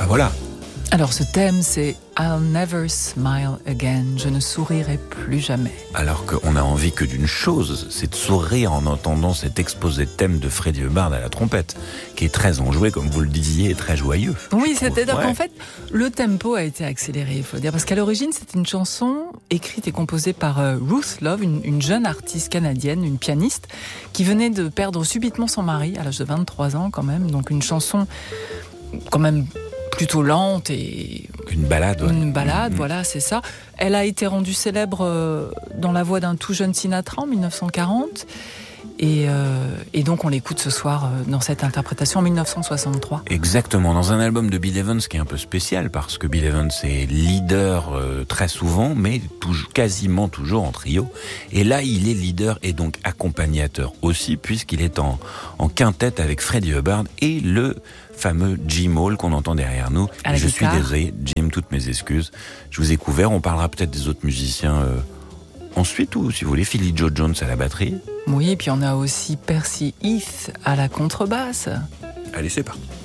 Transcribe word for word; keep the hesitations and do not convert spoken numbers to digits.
voilà. Alors ce thème, c'est I'll never smile again. Je ne sourirai plus jamais. Alors qu'on a envie que d'une chose, c'est de sourire en entendant cet exposé de thème de Freddie Hubbard à la trompette, qui est très enjoué, comme vous le disiez, et très joyeux. Oui, c'est-à-dire ouais. qu'en fait, le tempo a été accéléré, il faut dire, parce qu'à l'origine, c'était une chanson écrite et composée par Ruth Love, une, une jeune artiste canadienne, une pianiste, qui venait de perdre subitement son mari à l'âge de vingt-trois ans quand même. Donc une chanson quand même plutôt lente et... Une balade, ouais. Une balade, mmh. voilà, c'est ça. Elle a été rendue célèbre euh, dans la voix d'un tout jeune Sinatra en dix-neuf cent quarante. Et, euh, et donc on l'écoute ce soir euh, dans cette interprétation en dix-neuf cent soixante-trois. Exactement, dans un album de Bill Evans qui est un peu spécial, parce que Bill Evans est leader euh, très souvent, mais toujours, quasiment toujours en trio. Et là, il est leader et donc accompagnateur aussi, puisqu'il est en, en quintette avec Freddie Hubbard et le fameux Jim Hall qu'on entend derrière nous. À la je guitare. suis désolé, Jim, toutes mes excuses. Je vous ai couvert, on parlera peut-être des autres musiciens euh, ensuite, ou si vous voulez, Philly Joe Jones à la batterie. Oui, et puis on a aussi Percy Heath à la contrebasse. Allez, c'est parti.